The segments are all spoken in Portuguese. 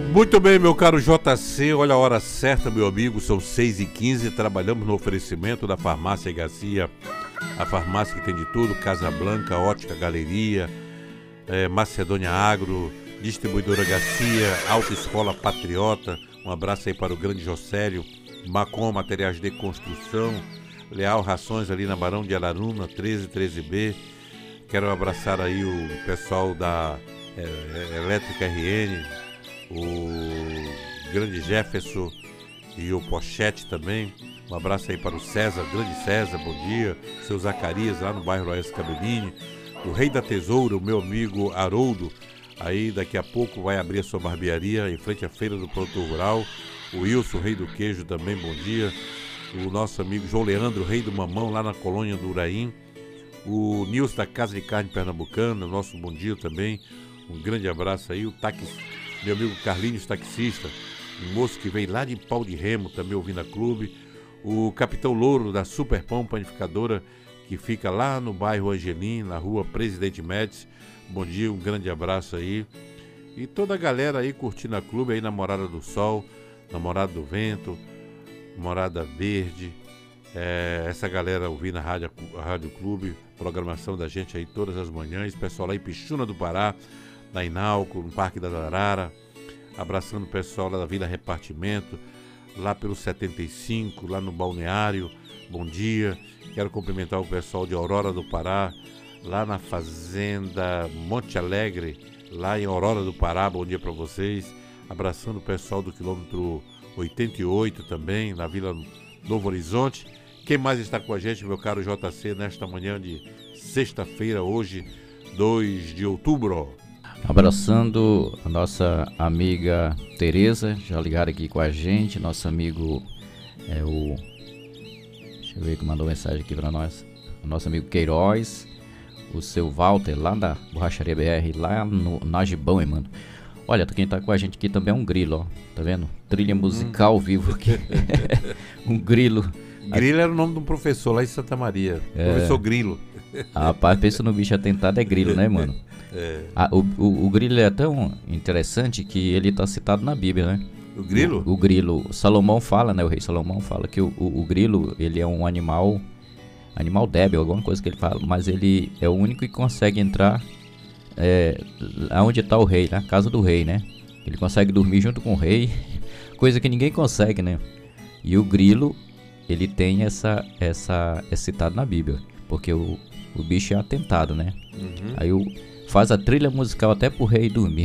Muito bem, meu caro JC, olha a hora certa, meu amigo, são 6h15, trabalhamos no oferecimento da Farmácia Garcia, a farmácia que tem de tudo, Casa Blanca, Ótica Galeria, Macedônia Agro, Distribuidora Garcia, Autoescola Patriota, um abraço aí para o grande Jocélio, Macom Materiais de Construção, Leal Rações ali na Barão de Araruna, 13B, quero abraçar aí o pessoal da Elétrica RN, o grande Jefferson e o Pochete também. Um abraço aí para o César, grande César, bom dia. Seu Zacarias lá no bairro Loeste Cabelini. O Rei da Tesoura, o meu amigo Haroldo, aí daqui a pouco vai abrir a sua barbearia em frente à Feira do Produtor Rural. O Wilson, o Rei do Queijo também, bom dia. O nosso amigo João Leandro, Rei do Mamão, lá na colônia do Uraim. O Nilson da Casa de Carne Pernambucana, nosso bom dia também. Um grande abraço aí. O meu amigo Carlinhos, taxista, um moço que vem lá de Pau de Remo, também ouvindo a clube. O Capitão Louro, da Super Pão Panificadora, que fica lá no bairro Angelim, na rua Presidente Médici. Bom dia, um grande abraço aí. E toda a galera aí curtindo a clube, aí na Morada do Sol, na Morada do Vento, Morada Verde. Essa galera ouvindo a Rádio Clube, programação da gente aí todas as manhãs. Pessoal lá em Pixuna do Pará, na Inalco, no Parque da Arara, abraçando o pessoal lá da Vila Repartimento, lá pelo 75, lá no Balneário, bom dia. Quero cumprimentar o pessoal de Aurora do Pará, lá na Fazenda Monte Alegre, lá em Aurora do Pará, bom dia para vocês. Abraçando o pessoal do quilômetro 88 também, na Vila Novo Horizonte. Quem mais está com a gente, meu caro JC, nesta manhã de sexta-feira, hoje, 2 de outubro? Abraçando a nossa amiga Tereza, já ligaram aqui com a gente, nosso amigo deixa eu ver que mandou mensagem aqui para nós, o nosso amigo Queiroz, o seu Walter lá da Borracharia BR, lá no Najibão, hein, mano. Olha, quem tá com a gente aqui também é um grilo, ó, tá vendo? Trilha musical ao vivo aqui, um grilo. Grilo era o nome de um professor lá em Santa Maria, professor Grilo. Rapaz, pensa no bicho atentado, é grilo, né, mano? O grilo é tão interessante que ele tá citado na Bíblia, né? O grilo? O grilo. Salomão fala, né? O rei Salomão fala que o grilo, ele é um animal débil, alguma coisa que ele fala, mas ele é o único que consegue entrar aonde tá o rei, na casa do rei, né? Ele consegue dormir junto com o rei, coisa que ninguém consegue, né? E o grilo, ele tem é citado na Bíblia, porque o bicho é atentado, né? Uhum. Aí faz a trilha musical até pro rei dormir.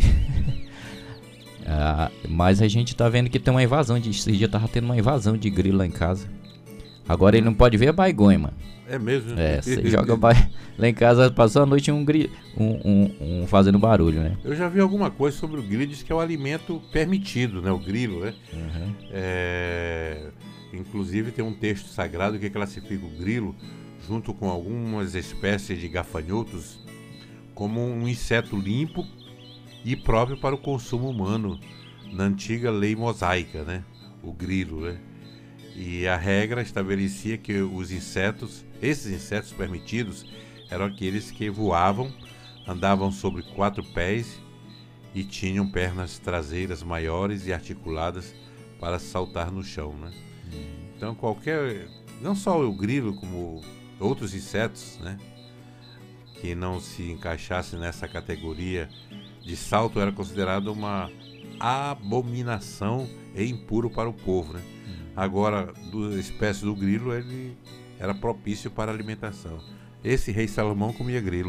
Mas a gente tá vendo que tem uma invasão, esse dia tava tendo uma invasão de grilo lá em casa. Agora ele não pode ver a baigonha, mano. É mesmo? Você joga lá em casa, passou a noite um grilo, um fazendo barulho, né? Eu já vi alguma coisa sobre o grilo, diz que é um alimento permitido, né? O grilo, né? Uhum. Inclusive tem um texto sagrado que classifica o grilo, junto com algumas espécies de gafanhotos, como um inseto limpo e próprio para o consumo humano, na antiga lei mosaica, né? O grilo, né? E a regra estabelecia que esses insetos permitidos, eram aqueles que voavam, andavam sobre 4 pés e tinham pernas traseiras maiores e articuladas para saltar no chão, né? Então não só o grilo, como outros insetos, né, que não se encaixassem nessa categoria de salto, era considerado uma abominação e impuro para o povo, né? Agora, da espécie do grilo, ele era propício para a alimentação. Esse rei Salomão comia grilo.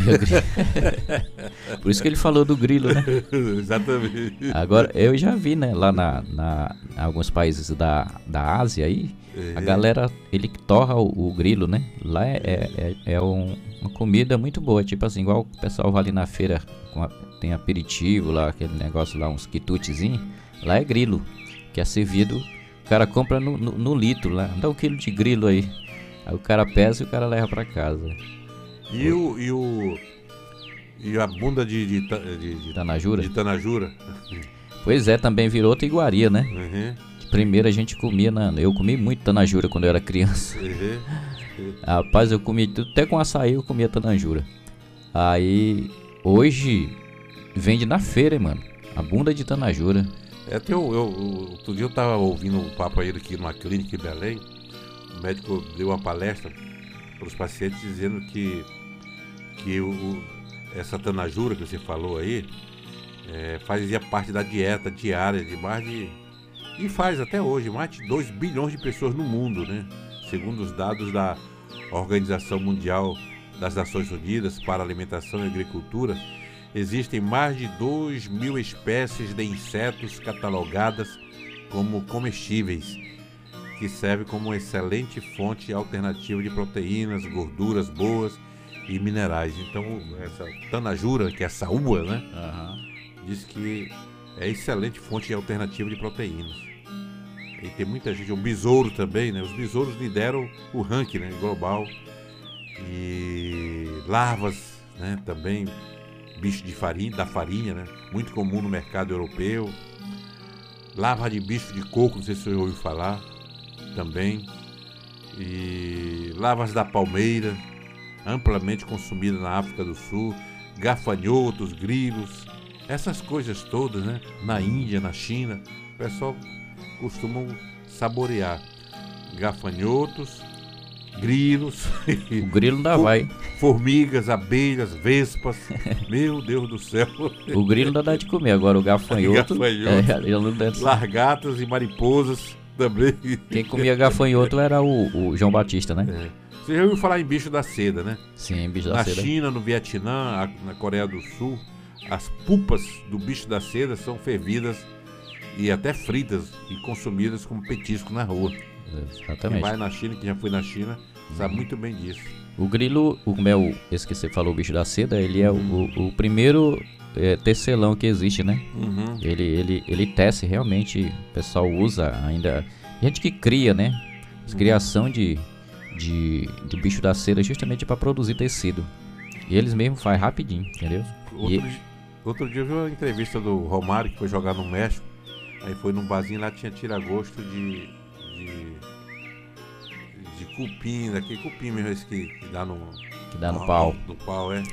Por isso que ele falou do grilo, né? Exatamente. Agora, eu já vi, né, lá em alguns países da Ásia aí, a galera, ele torra o grilo, né? Lá uma comida muito boa, tipo assim, igual o pessoal vai ali na feira, tem aperitivo lá, aquele negócio lá, uns quitutezinhos, lá é grilo, que é servido, o cara compra no litro lá, dá 1 quilo de grilo aí. Aí o cara pesa e o cara leva pra casa. E a bunda de tanajura? De tanajura. Pois é, também virou outra iguaria, né? Uhum. Primeiro a gente comia, eu comi muito tanajura quando eu era criança. Uhum. Rapaz, eu comi tudo, até com açaí eu comia tanajura. Aí, hoje, vende na feira, hein, mano. A bunda de tanajura. Outro dia eu estava ouvindo um papo aí aqui numa clínica em Belém. O médico deu uma palestra para os pacientes dizendo que essa tanajura que você falou aí fazia parte da dieta diária e faz até hoje mais de 2 bilhões de pessoas no mundo, né? Segundo os dados da Organização Mundial das Nações Unidas para Alimentação e Agricultura, existem mais de 2.000 espécies de insetos catalogadas como comestíveis, que servem como uma excelente fonte alternativa de proteínas, gorduras boas e minerais. Então, essa tanajura, que é essa uva, né? Diz que é excelente fonte alternativa de proteínas. E tem muita gente, o besouro também, né? Os besouros lideram o ranking, né, global. E larvas, né, também, bicho da farinha, né? Muito comum no mercado europeu. Larva de bicho de coco, não sei se você ouviu falar, também. E larvas da palmeira, amplamente consumida na África do Sul. Gafanhotos, grilos, essas coisas todas, né? Na Índia, na China, o pessoal costumam saborear. Gafanhotos, grilos. O grilo ainda vai. Formigas, abelhas, vespas. Meu Deus do céu. O grilo ainda dá de comer, agora o gafanhoto. Largatas e mariposas também. Quem comia gafanhoto era o João Batista, né? Você já ouviu falar em bicho da seda, né? Sim, bicho da seda. Na China, no Vietnã, na Coreia do Sul, as pupas do bicho da seda são fervidas e até fritas e consumidas como petisco na rua. Exatamente. Quem vai na China, quem já foi na China, sabe muito bem disso. O grilo, esse que você falou, o bicho da seda, ele é o primeiro tecelão que existe, né? Ele tece realmente, o pessoal usa ainda, gente que cria, né? Criação de bicho da seda justamente para produzir tecido. E eles mesmos fazem rapidinho, entendeu? Outro dia eu vi uma entrevista do Romário, que foi jogar no México. Aí foi num barzinho lá, tinha tira-gosto de cupim, daquele cupim mesmo, esse que dá no pau. No pau, é.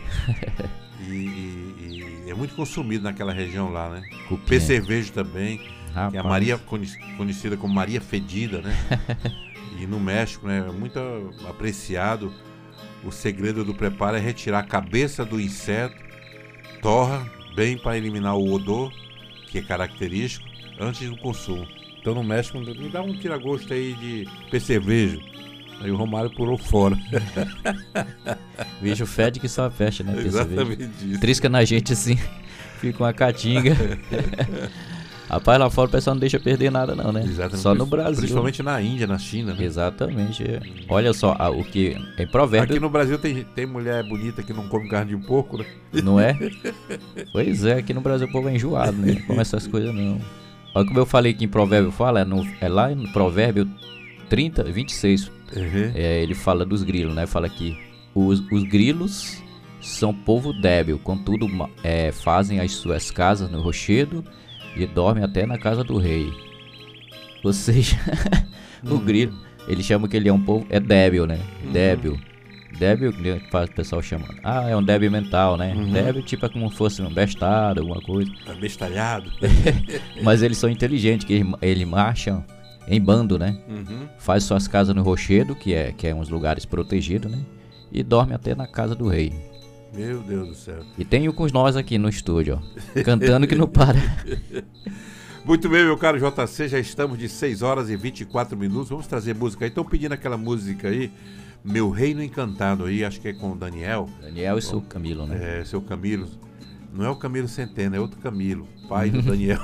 e é muito consumido naquela região lá, né? Percevejo também, que é a Maria, conhecida como Maria Fedida, né? E no México, né, é muito apreciado. O segredo do preparo é retirar a cabeça do inseto, torra bem para eliminar o odor, que é característico, antes do consumo. Então no México, me dá um tira-gosto aí de percevejo. Aí o Romário pulou fora. Bicho fede que só fecha, né? Exatamente isso. Trisca na gente assim, fica uma caatinga. Rapaz, lá fora o pessoal não deixa perder nada não, né? Exatamente. Só no Brasil. Principalmente na Índia, na China, né? Exatamente. Olha só, o que é provérbio... Aqui no Brasil tem mulher bonita que não come carne de porco, né? Não é? Pois é, aqui no Brasil o povo é enjoado, né? Não come essas coisas não. Olha como eu falei que em provérbio fala, é lá no provérbio 30, 26. Ele fala dos grilos, né? Fala que os grilos são povo débil, contudo fazem as suas casas no rochedo e dormem até na casa do rei. Ou seja, o grilo, ele chama que ele é um povo, débil, né? Débil, que o pessoal chama. É um débil mental, né? Débil tipo é como se fosse um bestado, alguma coisa. Bestalhado. Mas eles são inteligentes, que eles marcham em bando, né? Faz suas casas no rochedo, que é uns lugares protegidos, né? E dorme até na casa do rei. Meu Deus do céu. E tem com nós aqui no estúdio, ó, cantando que não para. Muito bem, meu caro JC, já estamos de 6 horas e 24 minutos. Vamos trazer música aí. Estão pedindo aquela música aí, Meu Reino Encantado aí, acho que é com o Daniel. Daniel e seu Camilo, né? Seu Camilo. Não é o Camilo Centeno, é outro Camilo, pai do Daniel.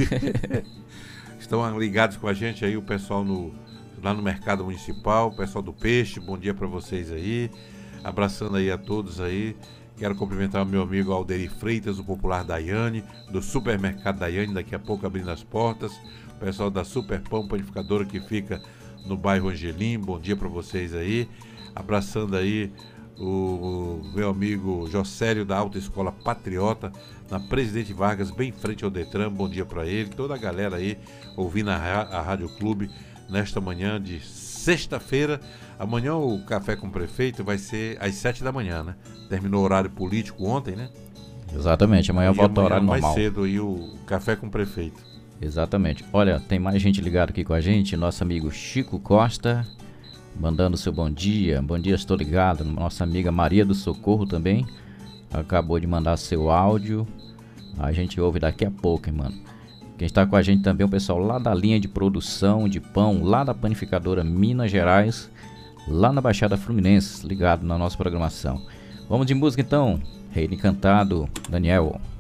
Estão ligados com a gente aí, o pessoal lá no Mercado Municipal, o pessoal do Peixe, bom dia para vocês aí. Abraçando aí a todos aí. Quero cumprimentar o meu amigo Alderi Freitas, do Popular Daiane, do Supermercado Daiane, daqui a pouco abrindo as portas. O pessoal da Super Pão Panificadora, que fica no bairro Angelim, bom dia para vocês aí. Abraçando aí o meu amigo Jocélio, da Autoescola Patriota, na Presidente Vargas, bem em frente ao Detran, bom dia para ele. Toda a galera aí ouvindo a Rádio Clube nesta manhã de sexta-feira. Amanhã o Café com o Prefeito vai ser às 7 da manhã, né? Terminou o horário político ontem, né? Exatamente, amanhã volta ao horário normal. Mais cedo aí o Café com o Prefeito. Exatamente. Olha, tem mais gente ligada aqui com a gente. Nosso amigo Chico Costa, mandando seu bom dia. Bom dia, estou ligado. Nossa amiga Maria do Socorro também acabou de mandar seu áudio. A gente ouve daqui a pouco, hein, mano. Quem está com a gente também é o pessoal lá da linha de produção de pão, lá da panificadora Minas Gerais, lá na Baixada Fluminense, ligado na nossa programação. Vamos de música então. Rei Encantado, Daniel.